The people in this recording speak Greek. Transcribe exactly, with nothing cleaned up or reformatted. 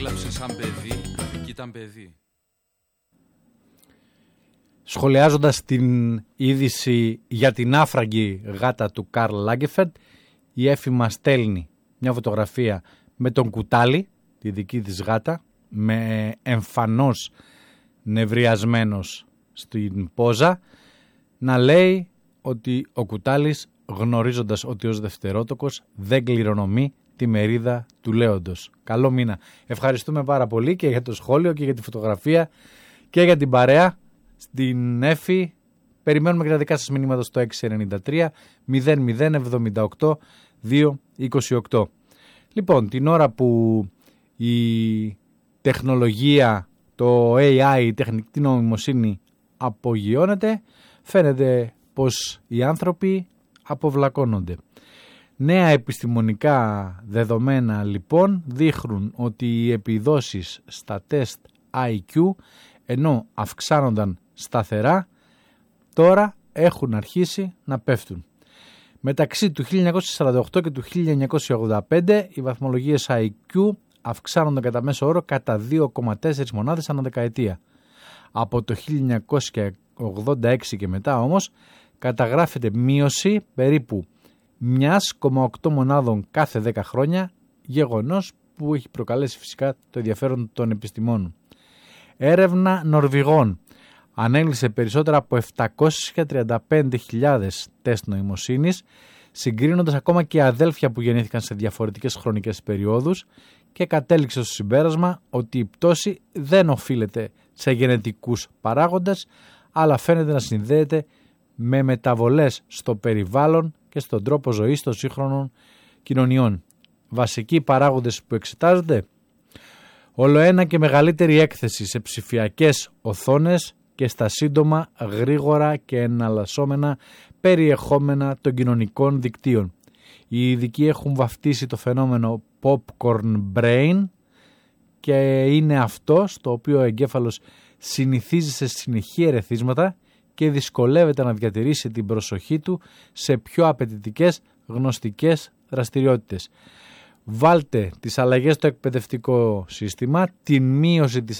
Έκλαψε σαν παιδί, κι ήταν παιδί. Σχολιάζοντας την είδηση για την άφραγγη γάτα του Καρλ Λάγκεφελντ, η Έφη μας στέλνει μια φωτογραφία με τον Κουτάλη, τη δική της γάτα, με εμφανώς νευριασμένος στην πόζα, να λέει ότι ο Κουτάλης, γνωρίζοντας ότι ως δευτερότοκος δεν κληρονομεί τη μερίδα του λέοντος. Καλό μήνα. Ευχαριστούμε πάρα πολύ και για το σχόλιο και για τη φωτογραφία και για την παρέα στην Έφη. Περιμένουμε και τα δικά σας μηνύματα στο έξι εννιά τρία μηδέν μηδέν εβδομήντα οκτώ δύο είκοσι οκτώ. Λοιπόν, την ώρα που η τεχνολογία, το έι άι, η τεχνητή νοημοσύνη απογειώνεται, φαίνεται πως οι άνθρωποι αποβλακώνονται. Νέα επιστημονικά δεδομένα λοιπόν δείχνουν ότι οι επιδόσεις στα τεστ άι κιου, ενώ αυξάνονταν σταθερά, τώρα έχουν αρχίσει να πέφτουν. Μεταξύ του χίλια εννιακόσια σαράντα οκτώ και του χίλια εννιακόσια ογδόντα πέντε οι βαθμολογίες άι κιου αυξάνονταν κατά μέσο όρο κατά δύο κόμμα τέσσερα μονάδες ανά δεκαετία. Από το χίλια εννιακόσια ογδόντα έξι και μετά όμως καταγράφεται μείωση περίπου ένα κόμμα οκτώ μονάδων κάθε δέκα χρόνια, γεγονός που έχει προκαλέσει φυσικά το ενδιαφέρον των επιστημόνων. Έρευνα Νορβηγών ανέλησε περισσότερα από επτακόσιες τριάντα πέντε χιλιάδες τεστ νοημοσύνης, συγκρίνοντας ακόμα και αδέλφια που γεννήθηκαν σε διαφορετικές χρονικές περιόδους, και κατέληξε στο συμπέρασμα ότι η πτώση δεν οφείλεται σε γενετικούς παράγοντες, αλλά φαίνεται να συνδέεται με μεταβολές στο περιβάλλον και στον τρόπο ζωής των σύγχρονων κοινωνιών. Βασικοί παράγοντες που εξετάζονται: ολοένα και μεγαλύτερη έκθεση σε ψηφιακές οθόνες και στα σύντομα, γρήγορα και εναλλασσόμενα περιεχόμενα των κοινωνικών δικτύων. Οι ειδικοί έχουν βαφτίσει το φαινόμενο popcorn brain, και είναι αυτό στο οποίο ο εγκέφαλος συνηθίζει σε συνεχή ερεθίσματα και δυσκολεύεται να διατηρήσει την προσοχή του σε πιο απαιτητικές γνωστικές δραστηριότητες. Βάλτε τις αλλαγές στο εκπαιδευτικό σύστημα, την μείωση της